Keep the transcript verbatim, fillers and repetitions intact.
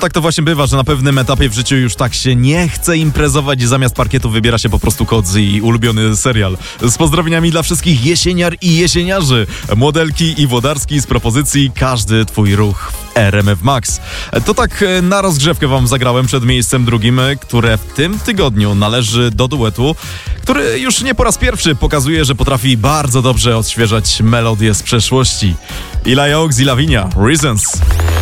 tak to właśnie bywa, że na pewnym etapie w życiu już tak się nie chce imprezować i zamiast parkietu wybiera się po prostu Kodzy i ulubiony serial. Z pozdrowieniami dla wszystkich jesieniar i jesieniarzy, Młodelki i Włodarski z propozycji Każdy twój ruch w R M F Max. To tak na rozgrzewkę wam zagrałem przed miejscem drugim, które w tym tygodniu należy do duetu, który już nie po raz pierwszy pokazuje, że potrafi bardzo dobrze odświeżać melodie z przeszłości. Ila Oaks i Lavinia, Reasons.